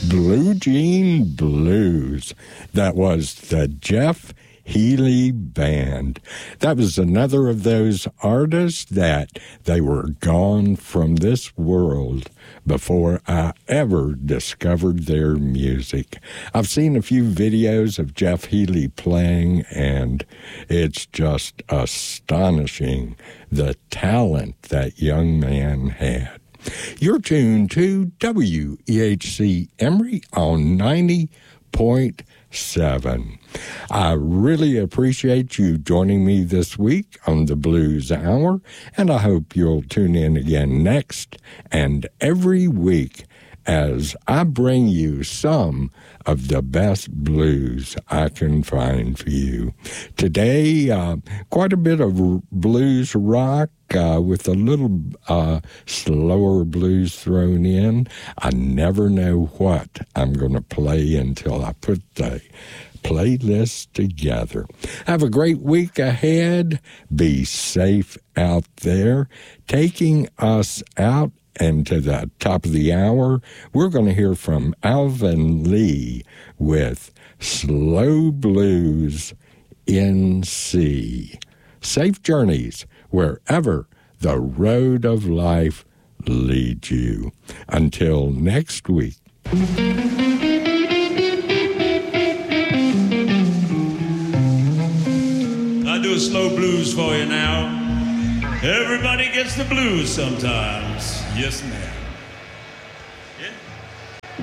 Blue Jean Blues. That was the Jeff Healey Band. That was another of those artists that they were gone from this world before I ever discovered their music. I've seen a few videos of Jeff Healey playing, and it's just astonishing the talent that young man had. You're tuned to WEHC Emory on 90.7. I really appreciate you joining me this week on the Blues Hour, and I hope you'll tune in again next and every week as I bring you some of the best blues I can find for you. Today, quite a bit of blues rock with a little slower blues thrown in. I never know what I'm going to play until I put the playlist together. Have a great week ahead. Be safe out there. Taking us out and to the top of the hour, we're going to hear from Alvin Lee with Slow Blues in C. Safe journeys wherever the road of life leads you. Until next week. I'll do a slow blues for you now. Everybody gets the blues sometimes. Yes, ma'am.